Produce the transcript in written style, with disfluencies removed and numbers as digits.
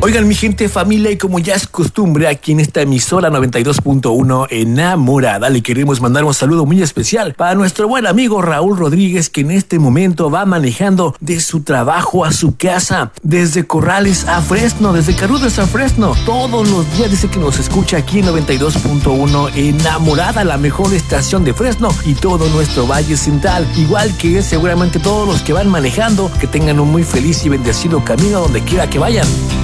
Oigan, mi gente, familia, y como ya es costumbre aquí en esta emisora 92.1 Enamorada, le queremos mandar un saludo muy especial para nuestro buen amigo Raúl Rodríguez, que en este momento va manejando de su trabajo a su casa, desde Corrales a Fresno, desde Carudas a Fresno. Todos los días dice que nos escucha aquí en 92.1 Enamorada, la mejor estación de Fresno y todo nuestro Valle Central. Igual que seguramente todos los que van manejando, que tengan un muy feliz y bendecido camino donde quiera que vayan.